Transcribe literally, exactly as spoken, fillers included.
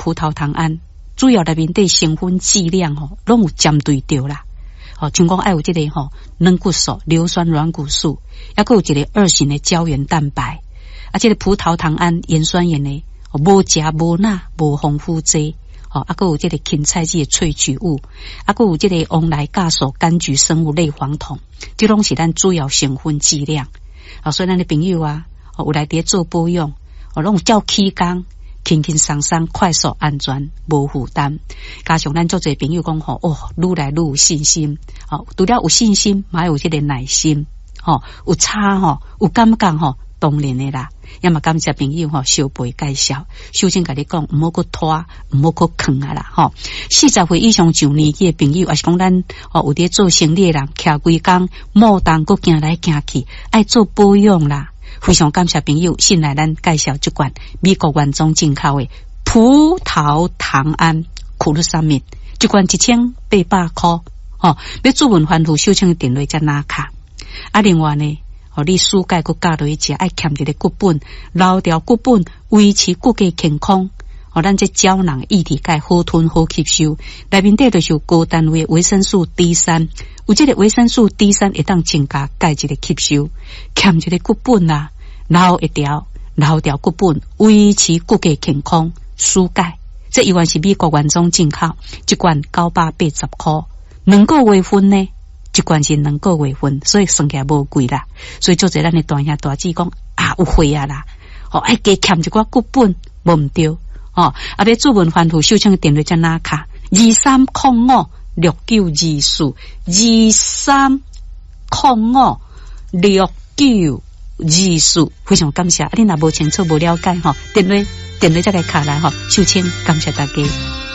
葡萄糖胺，主要内面对成分剂量吼，拢有针对到啦。哦，像讲爱有这个吼软骨素、硫酸软骨素，还佫有一个二型的胶原蛋白，啊，这个葡萄糖胺盐酸盐呢，无食无钠无丰富剂，哦，啊，佫有这个芹菜籽的萃取物，啊，佫有这个翁来酵素柑橘生物类黄酮，这拢是咱主要成分剂量。啊，所以咱的朋友啊，哦，有来伫做保养，哦，拢有照起工。轻轻松松、快速、安全、无负担，加上咱足侪朋友讲吼，哦，愈来愈有信心，哦，除了有信心，嘛有这个耐心，吼，有差吼，有感觉吼，当然的啦。要么感谢朋友吼，小辈介绍，首先甲你讲，唔好去拖，唔好去坑啊啦，吼。四十岁以上上年纪的朋友，也是讲咱哦有伫做生意的人，徛规工，莫当佫行来行去，爱做保养啦。非常感谢朋友，先来咱介绍这款美国原装进口的葡萄糖胺苦鲁沙米，这款一千八百块，哦，要做文番户首请电话才拿卡。啊，另外呢，哦，你暑假佮加落去食，爱欠一个骨本，留条骨本，维持骨骼健康。哦，咱这胶囊液体钙好吞好吸收，内面底就是有高单位维生素 D 三，有这个维生素 D 三会当增加钙质的吸收，欠一个骨本啦、啊，留一条，留条骨本，维持骨骼健康，舒钙。这一罐是美国原装进口，一罐九百八十块，两个月份呢，一罐是两个月份，所以算起来无贵啦。所以做者咱的大兄大姐讲啊，有货啊啦，哦，爱加欠一寡骨本，无唔对。哦，啊！要做文番户首请电话才拿卡，二三零五六九二四，二三零五六九二四，非常感谢。啊，你若无清楚无了解吼，电话电话再来卡来吼，首请感谢大家。